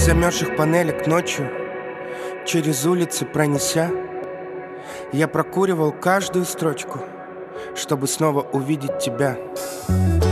замерзших панелек ночью, через улицы пронеся, я прокуривал каждую строчку, чтобы снова увидеть тебя.